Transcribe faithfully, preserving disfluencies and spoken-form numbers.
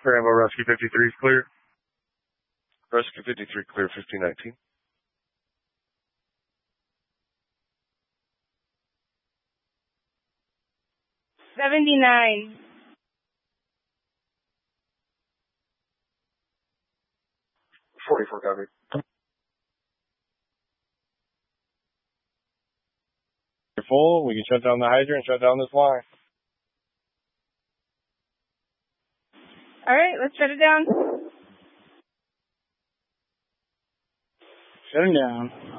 Bravo Rescue fifty-three is clear. Rescue fifty-three clear, fifteen nineteen. seventy-nine. forty-four copy. You're full. We can shut down the hydrant and shut down this line. All right, let's shut it down. Shutting down.